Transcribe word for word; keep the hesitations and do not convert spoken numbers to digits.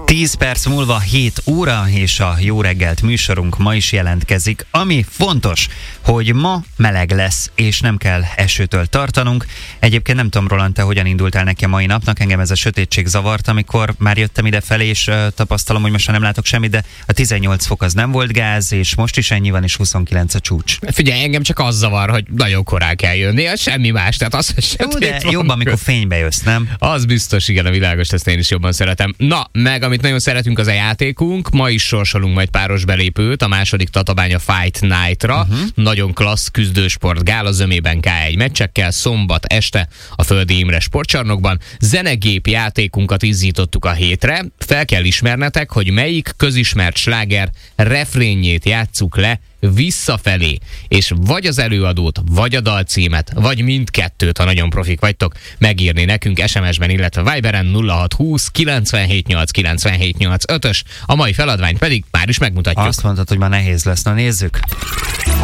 tíz perc múlva hét óra, és a Jó reggelt műsorunk ma is jelentkezik. Ami fontos, hogy ma meleg lesz, és nem kell esőtől tartanunk. Egyébként nem tudom, Roland, te hogyan indultál neki a mai napnak, engem ez a sötétség zavart, amikor már jöttem idefelé, és uh, tapasztalom, hogy most már nem látok semmit, de a tizennyolc fok az nem volt gáz, és most is ennyi van, és huszonkilenc a csúcs. Figyelj, engem csak az zavar, hogy nagyon korán kell jönni, az semmi más, tehát az, hogy Jó, de jobb, amikor fénybe jössz, nem? Az biztos, igen, a világos, ezt én is jobban szeretem. Na, meg amit nagyon szeretünk, az a játékunk. Ma is sorsolunk majd páros belépőt a második Tatabánya Fight Night-ra. Uh-huh. Nagyon klassz küzdősport gála zömében ká egy meccsekkel, szombat este a Földi Imre sportcsarnokban. Zenegép játékunkat izzítottuk a hétre. Fel kell ismernetek, hogy melyik közismert sláger refrénjét játsszuk le visszafelé, és vagy az előadót, vagy a dalcímet, vagy mindkettőt, ha nagyon profik vagytok, megírni nekünk es em es-ben, illetve Viberen nulla hat húsz kilencvenhét nyolc kilencvenhét nyolc ötös. A mai feladványt pedig már is megmutatjuk. Azt mondtad, hogy ma nehéz lesz, na nézzük.